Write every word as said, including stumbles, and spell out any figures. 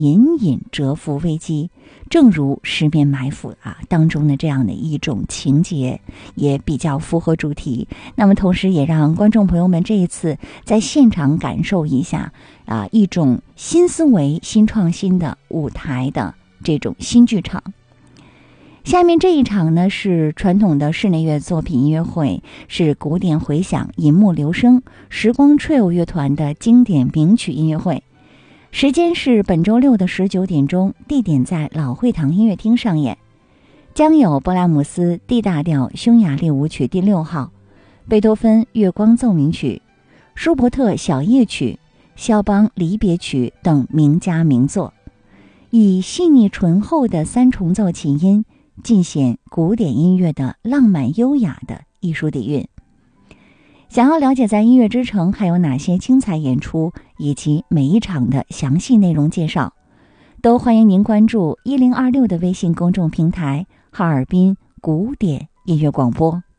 隐隐蛰伏危机，正如十面埋伏啊当中的这样的一种情节，也比较符合主题。那么同时也让观众朋友们这一次在现场感受一下啊一种新思维、新创新的舞台的这种新剧场。下面这一场呢是传统的室内乐作品音乐会，是古典回响、银幕留声、时光 Trio 乐团的经典名曲音乐会。时间是本周六的十九点钟，地点在老会堂音乐厅上演。将有勃拉姆斯 D 大调匈牙利舞曲第六号、贝多芬月光奏鸣曲、舒伯特小夜曲、肖邦离别曲等名家名作，以细腻醇厚的三重奏琴音尽显古典音乐的浪漫优雅的艺术底蕴。想要了解在音乐之城还有哪些精彩演出以及每一场的详细内容介绍，都欢迎您关注一零二六的微信公众平台哈尔滨古典音乐广播。